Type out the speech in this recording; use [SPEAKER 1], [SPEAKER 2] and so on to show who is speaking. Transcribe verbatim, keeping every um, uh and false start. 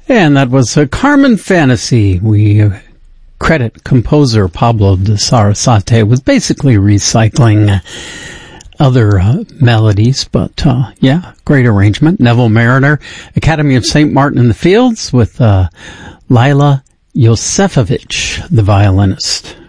[SPEAKER 1] And that was uh, Carmen Fantasy. We uh, credit composer Pablo de Sarasate with basically recycling uh, other uh, melodies, but uh, yeah, great arrangement. Neville Mariner, Academy of Saint Martin in the Fields with uh, Lila Josefovich, the violinist.